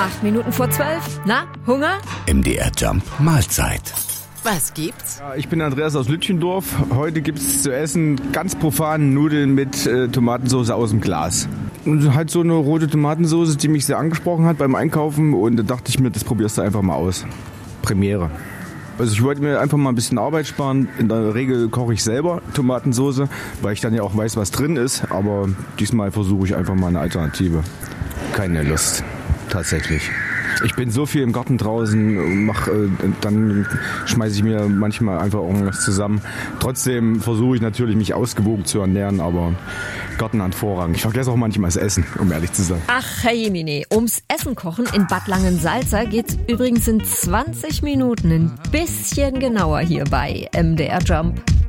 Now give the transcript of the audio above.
8 Minuten vor 12. Na, Hunger? MDR Jump Mahlzeit. Was gibt's? Ja, ich bin Andreas aus Lütchendorf. Heute gibt's zu essen ganz profan Nudeln mit Tomatensauce aus dem Glas. Und halt so eine rote Tomatensauce, die mich sehr angesprochen hat beim Einkaufen. Und da dachte ich mir, das probierst du einfach mal aus. Premiere. Also ich wollte mir einfach mal ein bisschen Arbeit sparen. In der Regel koche ich selber Tomatensauce, weil ich dann ja auch weiß, was drin ist. Aber diesmal versuche ich einfach mal eine Alternative. Keine Lust, tatsächlich. Ich bin so viel im Garten draußen, dann schmeiße ich mir manchmal einfach irgendwas zusammen. Trotzdem versuche ich natürlich, mich ausgewogen zu ernähren, aber Garten hat Vorrang. Ich vergesse auch manchmal das Essen, um ehrlich zu sein. Ach, Herr Jemine, ums Essen kochen in Bad Langensalza geht's übrigens in 20 Minuten ein bisschen genauer hier bei MDR Jump.